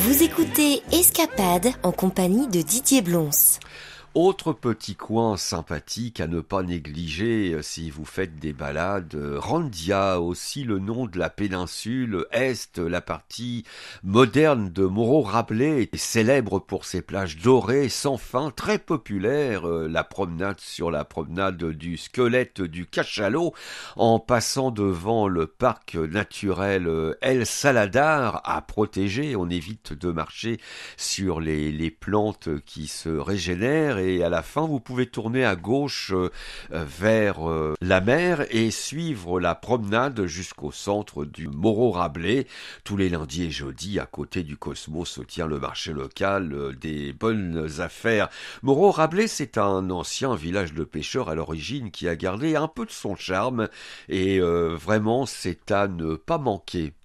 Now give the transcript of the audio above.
Vous écoutez Escapade en compagnie de Didier Blons. Autre petit coin sympathique à ne pas négliger si vous faites des balades, Randia, aussi le nom de la péninsule Est, la partie moderne de Moreau-Rabelais, est célèbre pour ses plages dorées sans fin, très populaire, la promenade sur la promenade du squelette du cachalot, en passant devant le parc naturel El Saladar à protéger, on évite de marcher sur les plantes qui se régénèrent, et à la fin vous pouvez tourner à gauche vers la mer et suivre la promenade jusqu'au centre du Moreau-Rabelais. Tous les lundis et jeudis, à côté du Cosmos, se tient le marché local des bonnes affaires. Moreau-Rabelais, c'est un ancien village de pêcheurs à l'origine qui a gardé un peu de son charme et vraiment c'est à ne pas manquer.